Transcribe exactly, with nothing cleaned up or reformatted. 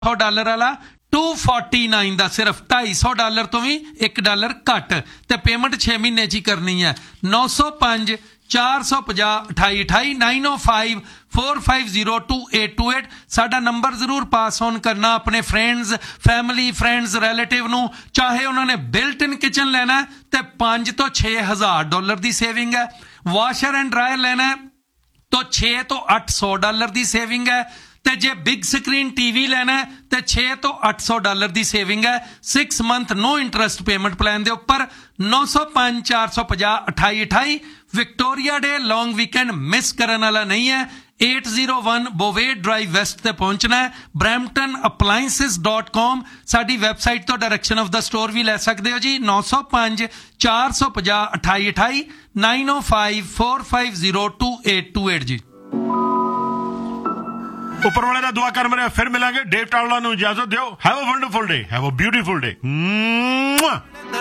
सौ डॉलर वाला to forty nine का सिर्फ ढाई सौ डॉलर तो भी एक डॉलर घट ते पेमेंट छे महीने च ही करनी है। नौ सौ पाँच चार सौ पचास अठाई अठाई nine O five four five zero to eight to eight साडा नंबर जरूर पास ऑन करना अपने फ्रेंड्स फैमिली फ्रेंड्स रिलेटिव नू। चाहे उन्होंने बिल्ट इन किचन लेना है तो पाँच तो छे हज़ार डॉलर की सेविंग है। वॉशर एंड ड्रायर लेना है तो छे तो अठ सौ डॉलर की सेविंग है। ते जे बिग स्क्रीन टीवी लेना है तो छे तो अठ सौ डॉलर की सेविंग है। Six month no interest payment plan के उपर नौ सौ पाँच चार सौ पचास अठाई अठाई। Victoria day long weekend miss करने वाला नहीं है। Eight zero one बोवेट drive waste ते पहुंचना है। ब्रैम्पटन अपलाइंसिस डॉट कॉम साडी वैबसाइट तो डायरेक्शन ऑफ द स्टोर भी लै सकते हो जी। नौ सौ पाँच चार सौ पचास अठाई अठाई nine O five four five zero to eight to eight जी। उपर वाले का दुआ कर मेरे फिर मिलेंगे। डेव टावला नूं इजाजत दियो। Have a wonderful day, have a beautiful day.